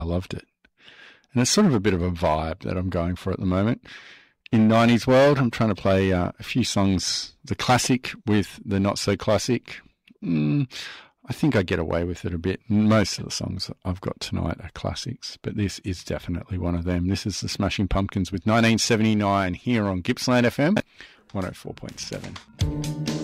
I loved it. And it's sort of a bit of a vibe that I'm going for at the moment. In 90s world, I'm trying to play a few songs, the classic with the not so classic. I think I get away with it a bit. Most of the songs I've got tonight are classics, but this is definitely one of them. This is the Smashing Pumpkins with 1979 here on Gippsland FM 104.7.